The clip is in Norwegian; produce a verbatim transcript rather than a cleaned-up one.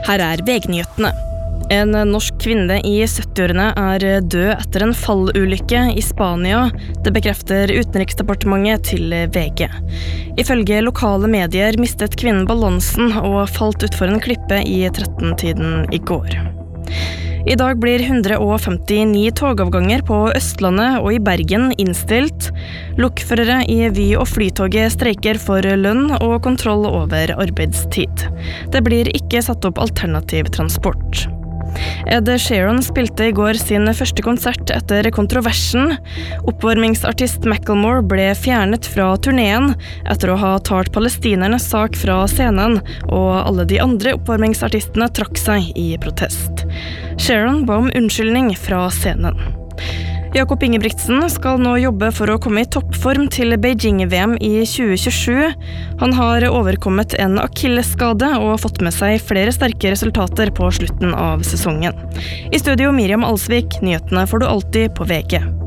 Her er V G-nyhetene. En norsk kvinne i sytti-årene er død etter en fallulykke i Spania. Det bekrefter Utenriksdepartementet til V G. Ifølge lokale medier mistet kvinnen balansen og falt utfor en klippe i tretten-tiden i går. I dag blir one hundred fifty-nine togavganger på Østlandet og i Bergen innstilt. Lokførere i Vy- og Flytoget streiker for lønn og kontroll over arbeidstid. Det blir ikke satt opp alternativ transport. Ed Sheeran spilte i går sin første konsert etter kontroversen. Oppvarmingsartist Macklemore ble fjernet fra turneen etter å ha talt palestinernes sak fra scenen, og alle de andre oppvarmingsartistene trakk seg i protest. Sheeran ba om unnskyldning fra scenen. Jakob Ingebrigtsen skal nå jobbe for å komme i toppform til Beijing-V M i tjue tjuesju. Han har overkommet en akillesskade og fått med seg flere sterke resultater på slutten av sesongen. I studio Miriam Alsvik, nyhetene får du alltid på V G.